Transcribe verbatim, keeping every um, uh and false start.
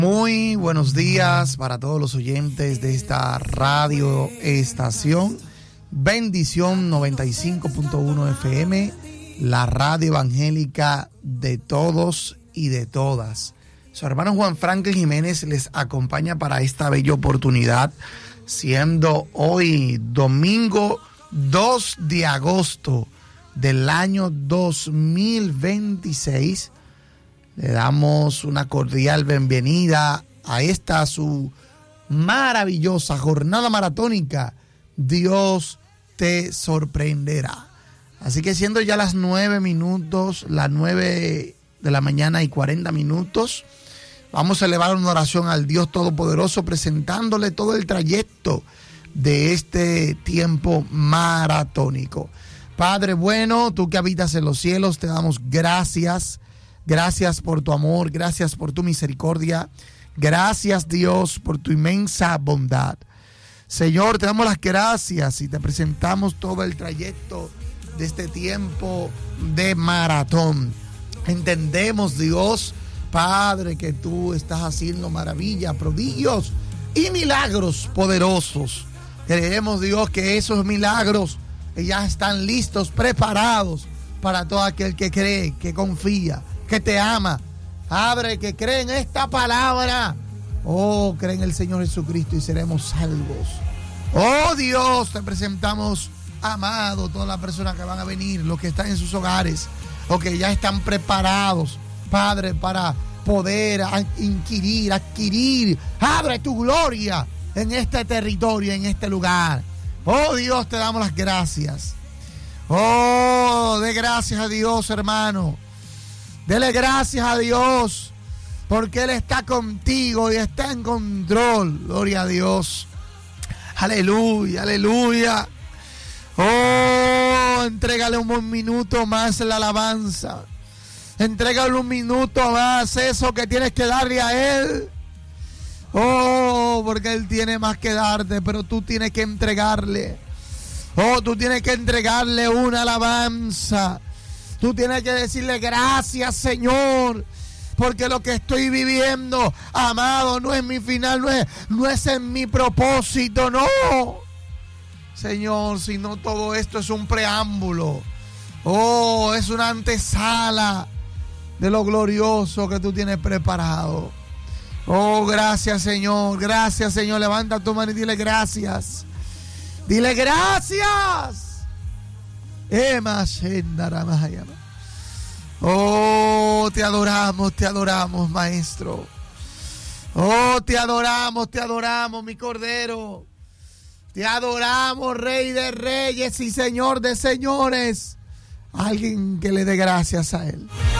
Muy buenos días para todos los oyentes de esta radio estación Bendición noventa y cinco punto uno F M, la radio evangélica de todos y de todas. Su hermano Juan Franklin Jiménez les acompaña para esta bella oportunidad, siendo hoy domingo dos de agosto del año dos mil veintiséis. Le damos una cordial bienvenida a esta su maravillosa jornada maratónica. Dios te sorprenderá. Así que siendo ya las nueve minutos, las nueve de la mañana y cuarenta minutos, vamos a elevar una oración al Dios Todopoderoso, presentándole todo el trayecto de este tiempo maratónico. Padre bueno, tú que habitas en los cielos, te damos gracias. Gracias por tu amor, gracias por tu misericordia, gracias Dios por tu inmensa bondad. Señor, te damos las gracias y te presentamos todo el trayecto de este tiempo de maratón. Entendemos, Dios, Padre, que tú estás haciendo maravillas, prodigios y milagros poderosos. Creemos, Dios, que esos milagros ya están listos, preparados para todo aquel que cree, que confía, que te ama. Padre, que cree en esta palabra. Oh, cree en el Señor Jesucristo y seremos salvos. Oh Dios, te presentamos, amado, todas las personas que van a venir, los que están en sus hogares, los que ya están preparados, Padre, para poder adquirir, adquirir, abre tu gloria en este territorio, en este lugar. Oh Dios, te damos las gracias. Oh, de gracias a Dios, hermano. Dele gracias a Dios porque Él está contigo y está en control. Gloria a Dios. Aleluya, aleluya. Oh, entrégale un buen minuto más la alabanza. Entrégale un minuto más eso que tienes que darle a Él. Oh, porque Él tiene más que darte, pero tú tienes que entregarle. Oh, tú tienes que entregarle una alabanza. Tú tienes que decirle gracias, Señor, porque lo que estoy viviendo, amado, no es mi final, no es, no es en mi propósito, no. Señor, sino todo esto es un preámbulo. Oh, es una antesala de lo glorioso que tú tienes preparado. Oh, gracias, Señor, gracias, Señor. Levanta tu mano y dile gracias. Dile gracias. Oh, te adoramos, te adoramos, Maestro. Oh, te adoramos, te adoramos, mi Cordero. Te adoramos, Rey de Reyes y Señor de Señores. Alguien que le dé gracias a Él.